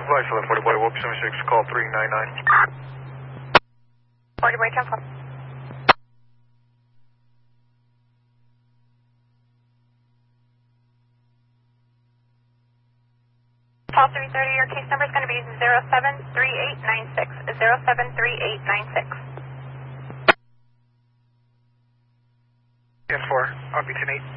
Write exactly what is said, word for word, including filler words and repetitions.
Flight seven forty boy, Wolf seven six, call three nine nine. forty boy, ten four. Call three thirty, your case number is going to be zero seven three eight nine six, zero seven three eight nine six. ten four, R B ten eight.